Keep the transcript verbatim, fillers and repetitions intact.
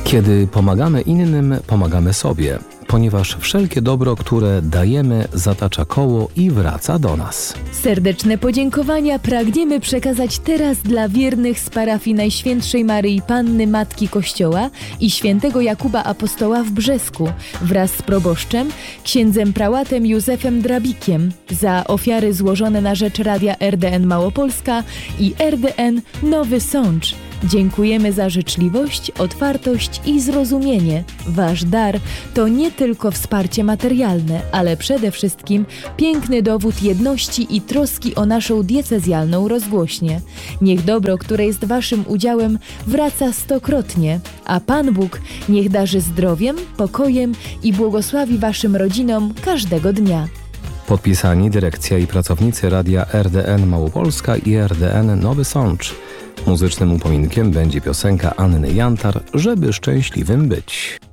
Kiedy pomagamy innym, pomagamy sobie, ponieważ wszelkie dobro, które dajemy, zatacza koło i wraca do nas. Serdeczne podziękowania pragniemy przekazać teraz dla wiernych z parafii Najświętszej Maryi Panny Matki Kościoła i świętego Jakuba Apostoła w Brzesku wraz z proboszczem, księdzem prałatem Józefem Drabikiem za ofiary złożone na rzecz Radia R D N Małopolska i R D N Nowy Sącz. Dziękujemy za życzliwość, otwartość i zrozumienie. Wasz dar to nie tylko wsparcie materialne, ale przede wszystkim piękny dowód jedności i troski o naszą diecezjalną rozgłośnię. Niech dobro, które jest waszym udziałem, wraca stokrotnie, a Pan Bóg niech darzy zdrowiem, pokojem i błogosławi waszym rodzinom każdego dnia. Podpisani dyrekcja i pracownicy Radia R D N Małopolska i R D N Nowy Sącz. Muzycznym upominkiem będzie piosenka Anny Jantar, żeby szczęśliwym być.